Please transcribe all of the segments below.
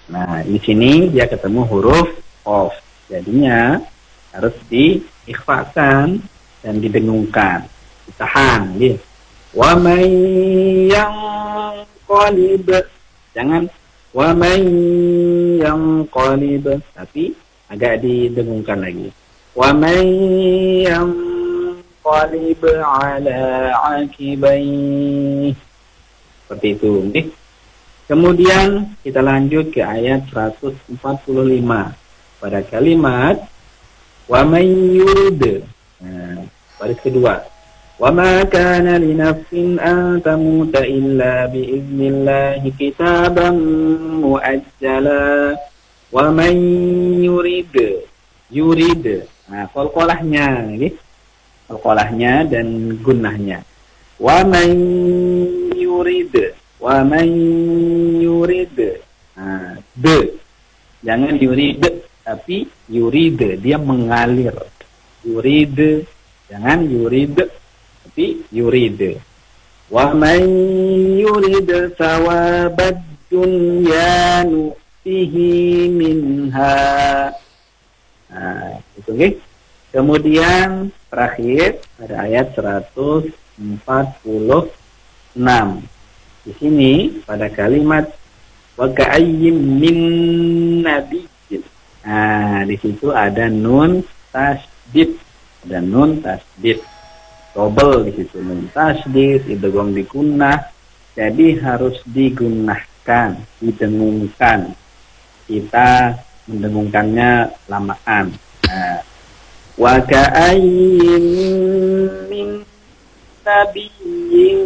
Nah, di sini dia ketemu huruf qaf. Jadinya harus diikhfakan dan didengungkan, ditahan, gitu. Wa may yanqalib. Jangan wa may yanqalib, tapi agak didengungkan lagi. Wa may yanqalib ala aqibai. Seperti itu, gitu. Kemudian kita lanjut ke ayat 145 pada kalimat wa may yurid. Nah, baris kedua. Wa ma kana li nafsin an tamuta illa bi idznillah kitaban muajjala. Wa may yurid. Nah, qalqalahnya, gitu. Qalqalahnya dan gunnahnya. Wa may yurid. Wa man yurid. Nah, jangan yurid, tapi yurid, dia mengalir. Yurid, jangan yurid, tapi yurid. Wa man yurid thawabad dunya nu'tihi minha. Nah, itu okay. Kemudian terakhir pada ayat 146. Di sini pada kalimat wa ka'ayyim min nabiyyin. Nah, di situ ada nun tasdid. Ada nun tasdid. Double di situ nun tasdid, idgham bi gunnah. Jadi harus digunakan, didengungkan. Kita mendengungkannya lamaan. Nah, wa ka'ayyim min nabiyyin.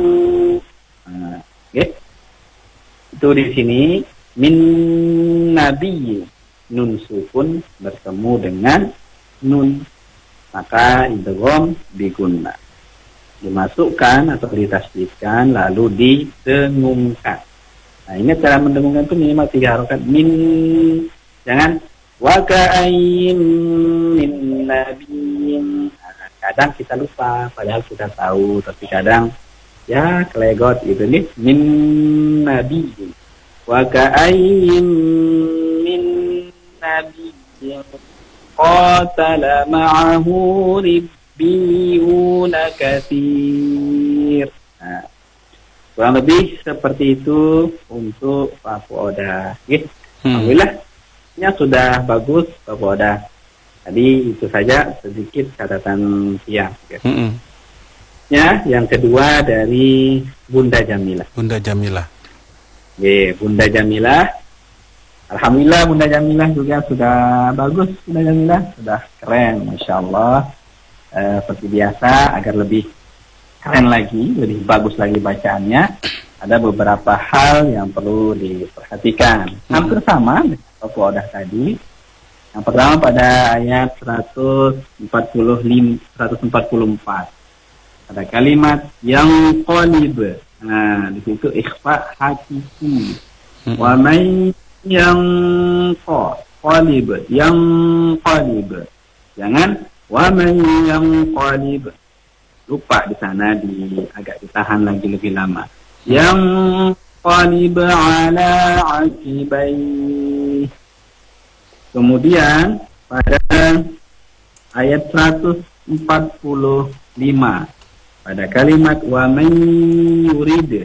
Okay. Itu di sini min nabi, nun sukun bertemu dengan nun, maka idgham bigunna, dimasukkan atau ditasdidkan lalu didengungkan. Nah, ini cara mendengungkan itu minimal 3 harokat. Min, jangan wa ka'ayyim min nabiyyin. Nah, kadang kita lupa padahal kita tahu, tapi kadang ya kelegot gitu nih. Min nabi wa ka'ayyim min nabiyyin qatala ma'ahu ribbiyuna katsir. Nah, kurang lebih seperti itu untuk Pak Fuoda. Alhamdulillah ya sudah bagus Pak Fuoda. Tadi itu saja sedikit catatan siang. Ya, yang kedua dari Bunda Jamilah. Bunda Jamilah. Bunda Jamilah. Alhamdulillah Bunda Jamilah juga sudah bagus. Bunda Jamilah sudah keren, Masya Allah. Seperti biasa, agar lebih keren lagi, lebih bagus lagi bacaannya, ada beberapa hal yang perlu diperhatikan. Hampir sama dengan Fuodah tadi. Yang pertama pada ayat 144. Ada kalimat yang qalib. Nah, di situ ikhfa hakiki. Wa may yang qalib, yang qalib. Jangan wa may yang qalib. Lupa di sana, agak ditahan lagi lebih lama. Yang qalib ala aqibai. Kemudian pada ayat 145 pada kalimat wa man yurid,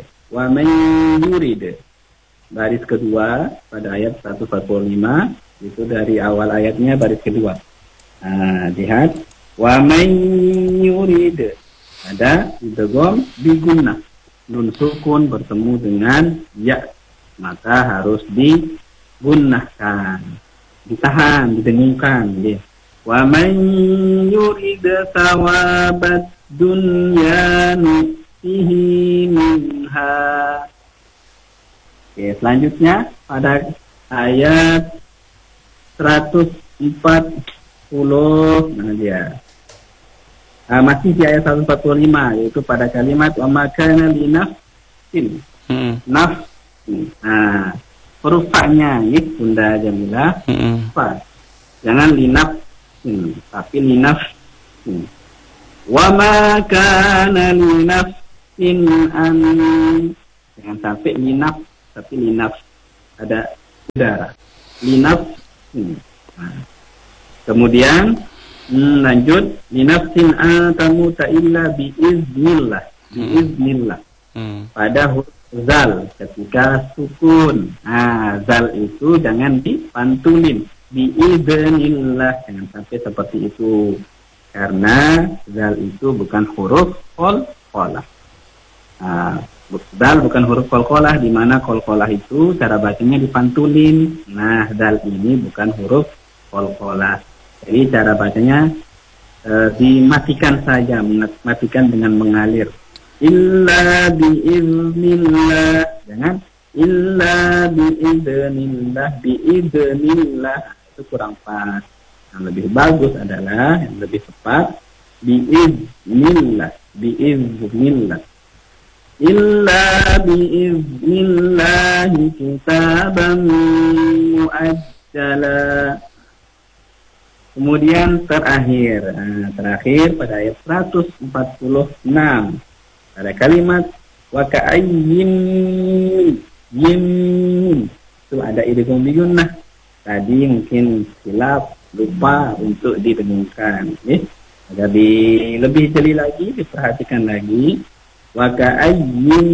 baris kedua pada ayat 145, itu dari awal ayatnya baris kedua. Nah, lihat wa man yurid, ada idgham bi gunnah, nun sukun bertemu dengan ya, maka harus digunnahkan, ditahan, didengungkan. Wa man yurid thawabad dunya nu'tihi minha. Oke, selanjutnya pada ayat 140, mana dia? Masih di ayat 145, yaitu pada kalimat wa ma kana li nafsin. Nafsin. Nah, huruf fa-nya ini Bunda Jamilah. Fa. Jangan li nafsin, tapi li nafsin. Wa ma kana li nafsin an, jangan sampai li nafs, tapi li nafs. Ada darah. Linafsin. Nah, kemudian lanjut, linafsin tamuta illa biiznillah. Biiznillah. Pada huruf zal ketika sukun. Nah, zal itu jangan dipantulin. Biiznillah, jangan sampai seperti itu. Karena zal itu bukan huruf qalqalah. Nah, zal bukan huruf qalqalah, di mana qalqalah itu cara bacanya dipantulin. Nah, zal ini bukan huruf qalqalah. Jadi cara bacanya dimatikan saja, matikan dengan mengalir. Illa biiznillah, jangan illa biiznillah, biiznillah itu kurang pas. Yang lebih bagus adalah, yang lebih tepat, biiznillah, biiznillah. Illa biiznillahi kitaban muajjala. Kemudian terakhir pada ayat 146 pada kalimat wa ka'ayyin itu ada idgham bigunnah. Tadi mungkin silap, lupa untuk didengungkan. Agar lebih jeli lagi, diperhatikan lagi. Wa ka'ayyin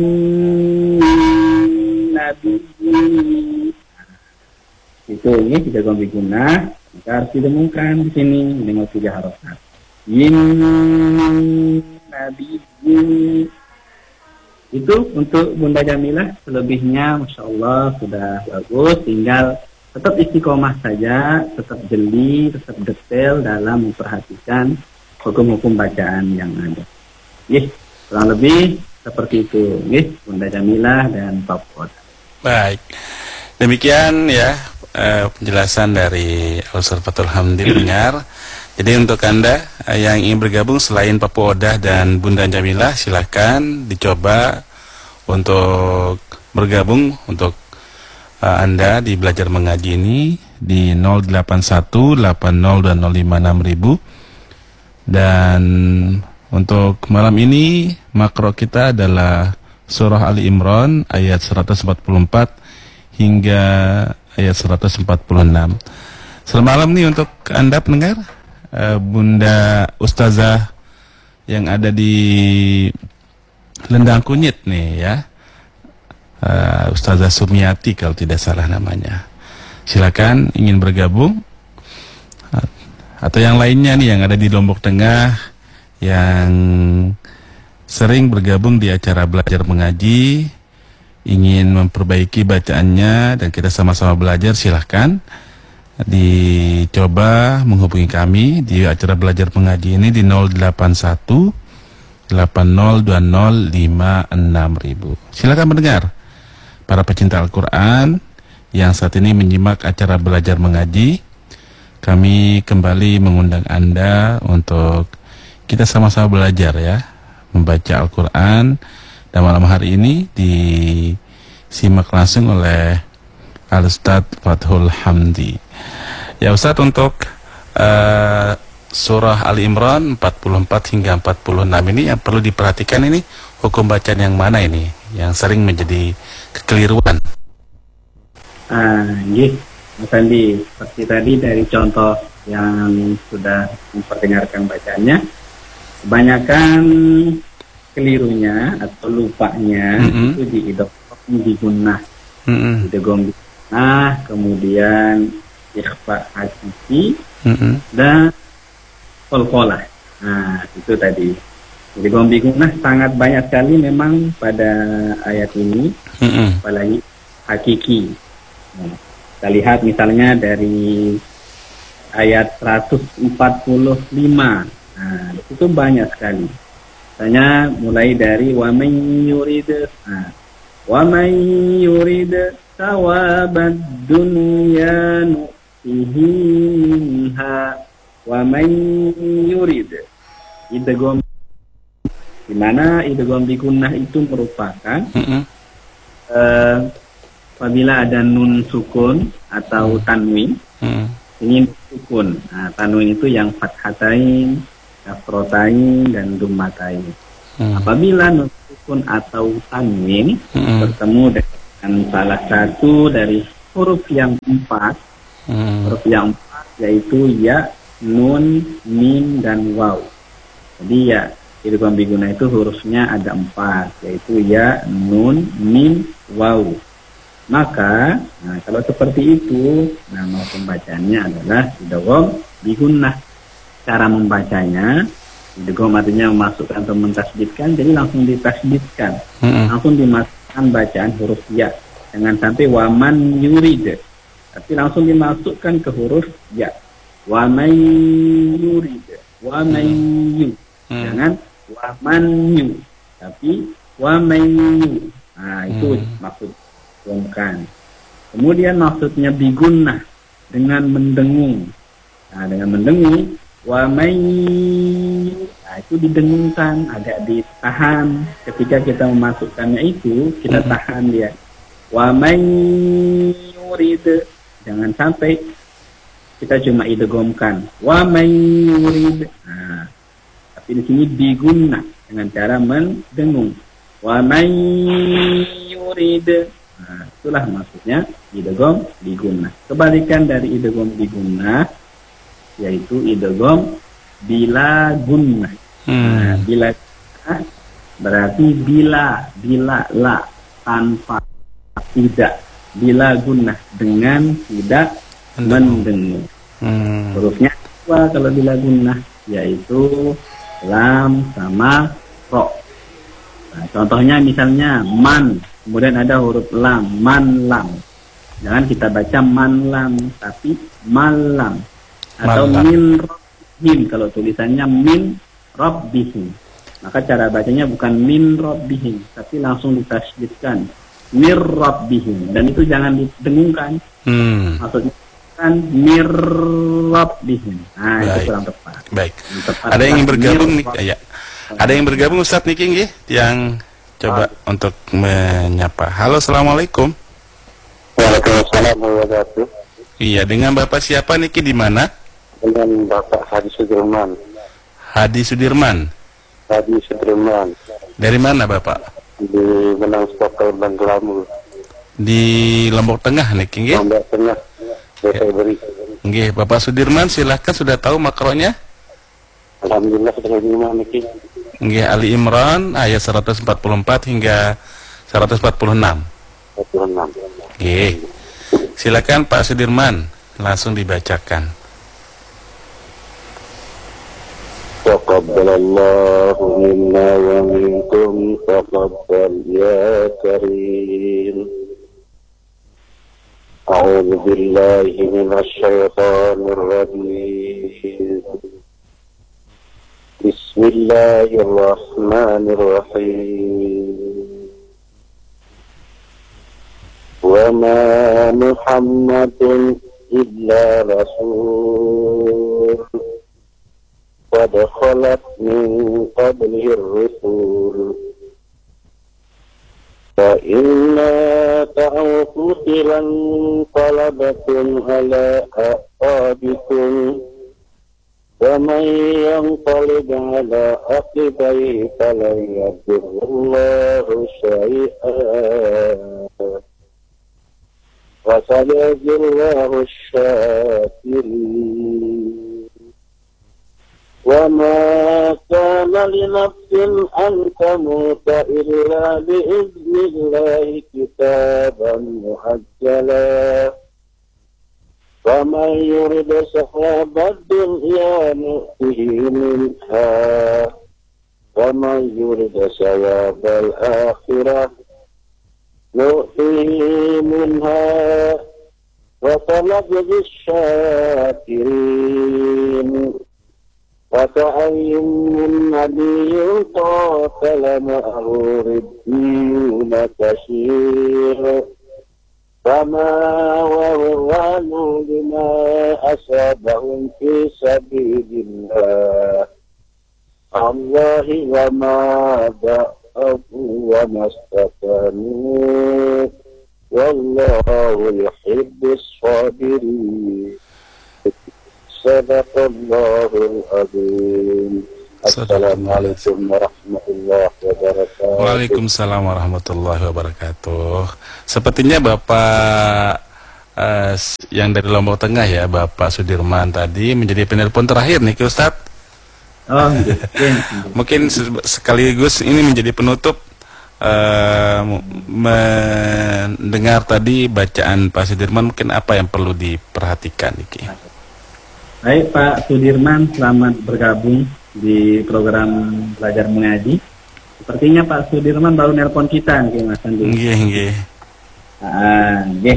nabiyyin. Itu ini idgham bigunnah, maka harus didengungkan di sini dengan 3 harokat. Yin nabiyyin. Itu untuk Bunda Jamilah. Selebihnya Masya Allah sudah bagus. Tinggal tetap istiqomah saja, tetap jeli, tetap detail dalam memperhatikan hukum-hukum bacaan yang ada. Kurang lebih seperti itu, Bunda Jamilah dan Pak Pod. Baik, demikian ya penjelasan dari Al-Ustaz Fathul Hamdi dengar. Jadi untuk Anda yang ingin bergabung selain Pak Odah dan Bunda Jamilah, silakan dicoba untuk bergabung untuk Anda di belajar mengaji ini di 081802056.000. Dan untuk malam ini makro kita adalah surah Ali Imran ayat 144 hingga ayat 146. Selamat malam nih untuk Anda pendengar, Bunda Ustazah yang ada di Lendang Kunyit nih ya, Ustazah Sumiati kalau tidak salah namanya. Silakan ingin bergabung, atau yang lainnya nih yang ada di Lombok Tengah yang sering bergabung di acara belajar mengaji, ingin memperbaiki bacaannya dan kita sama-sama belajar, silahkan dicoba menghubungi kami di acara belajar mengaji ini di 081 802056.000. Silakan mendengar para pecinta Al-Quran yang saat ini menyimak acara belajar mengaji. Kami kembali mengundang Anda untuk kita sama-sama belajar ya, membaca Al-Quran. Dan malam hari ini disimak langsung oleh Al-Ustaz Fathul Hamdi. Ya Ustaz, untuk surah Ali Imran 44 hingga 46 ini yang perlu diperhatikan ini hukum bacaan yang mana ini yang sering menjadi kekeliruan? Mas Andi, seperti tadi dari contoh yang sudah memperdengarkan bacaannya, kebanyakan kelirunya atau lupanya itu di idgham bigunnah, idgham bigunnah, kemudian ikhfa hakiki dan qalqalah. Nah, itu tadi. Idgham bigunnah sangat banyak sekali memang pada ayat ini, apalagi hakiki. Nah, kita lihat misalnya dari ayat 145. Nah, itu banyak sekali. Misalnya mulai dari wa man yurid, wa man yurid thawabad dunya nu'tihi minha wa man yurid. Idgham, di mana idgham bigunnah itu merupakan apabila ada nun sukun atau tanwin, ini sukun. Nah, tanwin itu yang fathatain, kasrotain, dan dummatain. Apabila nun sukun atau tanwin bertemu dengan salah satu dari huruf yang 4. Huruf yang 4 yaitu ya, nun, mim, dan waw. Jadi ya, idgham biguna itu hurufnya ada 4, yaitu ya, nun, mim, waw. Maka, kalau seperti itu, nama pembacanya adalah idgham bigunnah. Cara membacanya, idgham artinya memasukkan atau mentasydidkan, jadi langsung ditasydidkan. Langsung dimasukkan bacaan huruf ya. Jangan sampai waman yurid, tapi langsung dimasukkan ke huruf ya. Waman yurid, waman yu. Jangan waman yu, tapi waman yu. Nah, itu maksud. Kemudian maksudnya bigunnah dengan mendengung. Nah, dengan mendengung, wa may, nah, itu didengungkan, agak ditahan. Ketika kita memasukkannya itu, kita tahan dia. Wa may yurid, jangan sampai kita cuma idghamkan. Wa may yurid. Nah, tapi di sini bigunnah dengan cara mendengung. Wa may yurid. Nah, itulah maksudnya idgham bigunnah. Kebalikan dari idgham bigunnah yaitu idgham bila gunnah. Nah, bila gunnah berarti bila la, tanpa, tidak. Bila gunnah dengan tidak mendengung. Hurufnya apa kalau bila gunnah? Yaitu lam sama ro. Nah, contohnya misalnya man, kemudian ada huruf lam, man lam. Jangan kita baca man lam, tapi malam. Atau min rabbihim, kalau tulisannya min rabbihim. Maka cara bacanya bukan min rabbihim, tapi langsung ditasydidkan mir rabbihim. Dan itu jangan didengungkan. Maksudnya kan mir rabbihim. Nah, itu kurang tepat. Baik. Ada yang ingin bergabung nih? Ya. Ada yang bergabung Ustadz Niki nggih yang coba untuk menyapa. Halo, assalamualaikum. Waalaikumsalam warahmatullahi wabarakatuh. Iya, dengan Bapak siapa Niki, di mana? Dengan Bapak Hadi Sudirman. Hadi Sudirman. Hadi Sudirman. Dari mana Bapak? Di Menang Stokol Banglamu. Di Lombok Tengah Niki nggih? Lombok Tengah. Desa Beri. Nggih, Bapak Sudirman silahkan, sudah tahu makronya? Alhamdulillah sudah lima Niki. Nggih, Ali Imran ayat 144 hingga 146. 46. Nggih. Silakan Pak Sudirman, langsung dibacakan. Taqabbalallahu minna wa minkum taqabbal ya karim. A'udzu billahi minasy syaithanir rajim. Bismillahirrahmanirrahim. Wa ma Muhammadun illa rasul qad khalat min qablihi ar-rusul fa inna ta'uqilan qalabatum ala aqabikum وَمَنْ يَنْقَلِبْ عَلَى عَقِبَيْهِ فَلَنْ يَضُرَّ اللَّهَ شَيْئًا وَسَيَجْزِي اللَّهُ الشَّاكِرِينَ وَمَا كَانَ لِنَفْسٍ أَنْ تَمُوتَ إِلَّا بِإِذْنِ اللَّهِ كِتَابًا مُؤَجَّلًا وَمَنْ يُرِدْ ثَوَابَ الدُّنْيَا نُؤْتِهِ مِنْهَا وَمَنْ يُرِدْ ثَوَابَ الْآخِرَةِ نُؤْتِهِ مِنْهَا وَسَنَجْزِي الشَّاكِرِينَ وَكَأَيِّن مِّن نَّبِيٍّ قَاتَلَ مَعَهُ رِبِّيُّونَ كَثِيرٌ فما وهنوا لما أصابهم في سبيل الله وما ضعفوا وما استكانوا والله يحب الصابرين صدق الله العظيم. Assalamualaikum warahmatullahi wabarakatuh. Waalaikumsalam warahmatullahi wabarakatuh. Sepertinya Bapak yang dari Lombok Tengah ya, Bapak Sudirman tadi menjadi penelpon terakhir nih, Ustadz. Oh, gitu. Mungkin sekaligus ini menjadi penutup mendengar tadi bacaan Pak Sudirman, mungkin apa yang perlu diperhatikan Niki? Baik Pak Sudirman, selamat bergabung di program Belajar Mengaji. Sepertinya Pak Sudirman baru nelpon kita nih Mas Andi. Nggih. Nggih.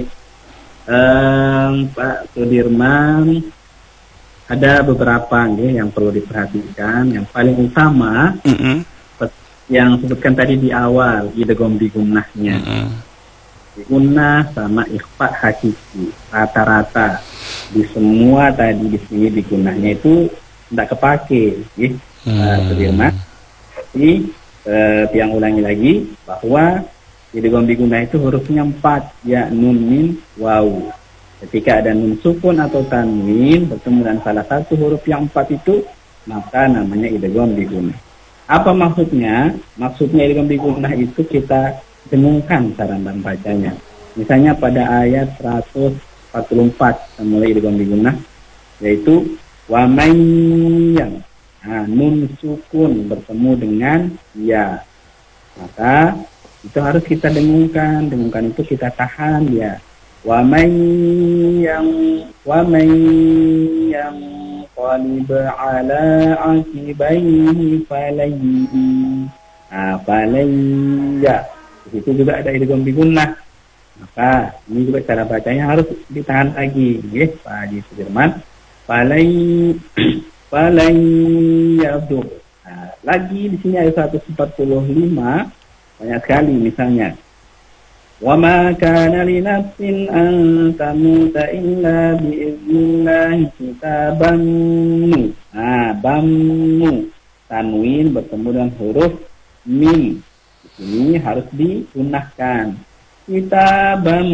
Pak Sudirman, ada beberapa yang perlu diperhatikan. Yang paling utama yang sebutkan tadi di awal, idgham bigunnahnya. Bigunnah sama ikhfa hakiki, rata-rata di semua tadi di sini bigunnahnya itu tidak kepake, Sudirman. Jadi yang ulangi lagi bahwa idgham bigunnah itu hurufnya 4, ya nun min waw. Ketika ada nun sukun atau tanwin bertemu dengan salah satu huruf yang 4 itu, maka namanya idgham bigunnah. Apa maksudnya? Maksudnya idgham bigunnah itu kita dengungkan cara membacanya. Misalnya pada ayat 144 mulai idgham bigunnah, yaitu wa man yang nun sukun bertemu dengan ya, maka itu harus kita dengungkan. Dengungkan itu kita tahan ya. Wa man yang qalib ala akibaihi falayya. Itu juga ada idgham bigunnah. Maka ini juga cara bacanya harus ditahan lagi, Pak Haji Sudirman. Falayya. Lagi di sini ayat 145 banyak sekali, misalnya wa ma kana li nafsin an tamuta illa bi idznillah kitaban. Bammu tanwin bertemu dengan huruf mim, di sini harus digunahkan kitaban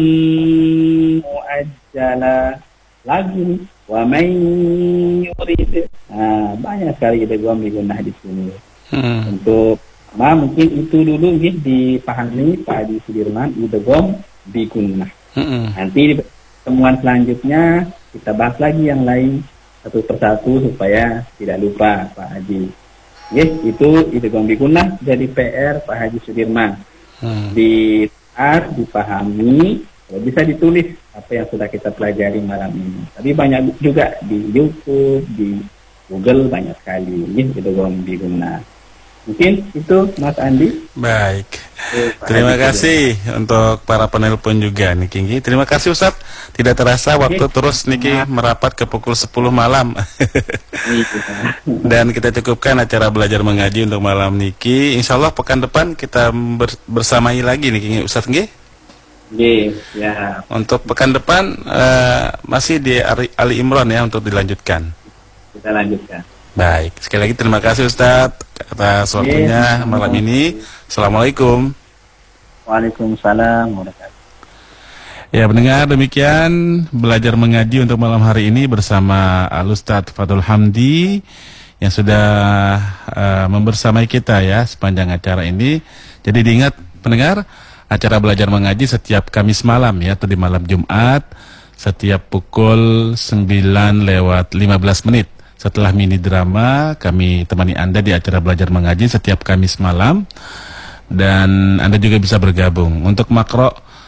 muajjala. Lagi wa may yurid, banyak sekali idgham bigunnah di sini. Untuk mungkin itu dulu dipahami Pak Haji Sudirman, idgham bigunnah. Nanti di pertemuan selanjutnya kita bahas lagi yang lain satu persatu supaya tidak lupa Pak Haji. Itu idgham bigunnah jadi PR Pak Haji Sudirman. Dipahami, kalau bisa ditulis apa yang sudah kita pelajari malam ini. Tapi banyak juga di YouTube, di Google banyak sekali idgham bigunnah. Mungkin itu Mas Andi. Baik. Terima kasih untuk para penelpon juga Niki. Terima kasih Ustaz. Tidak terasa waktu terus Niki merapat ke pukul 10 malam. Dan kita cukupkan acara belajar mengaji untuk malam Niki. Insya Allah pekan depan kita bersamai lagi Niki Ustaz nggih. Ya. Untuk pekan depan masih di Ali Imran ya untuk dilanjutkan. Kita lanjutkan. Baik, sekali lagi terima kasih Ustadz atas waktunya malam ini. Assalamualaikum. Waalaikumsalam warahmatullahi wabarakatuh. Ya, pendengar, demikian belajar mengaji untuk malam hari ini bersama Al-Ustadz Fadul Hamdi yang sudah membersamai kita ya sepanjang acara ini. Jadi diingat pendengar, acara belajar mengaji setiap Kamis malam ya, atau di malam Jumat setiap pukul 9:15. Setelah mini drama, kami temani Anda di acara belajar mengaji setiap Kamis malam. Dan Anda juga bisa bergabung. Untuk makro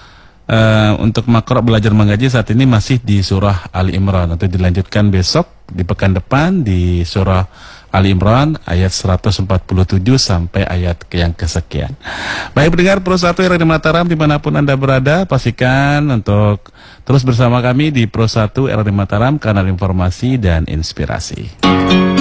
belajar mengaji saat ini masih di surah Ali Imran. Nanti dilanjutkan besok di pekan depan di surah Ali Imran ayat 147 sampai ayat yang kesekian. Baik pendengar Pro 1 RRI Mataram dimanapun Anda berada, pastikan untuk terus bersama kami di Pro 1 RRI Mataram, kanal informasi dan inspirasi.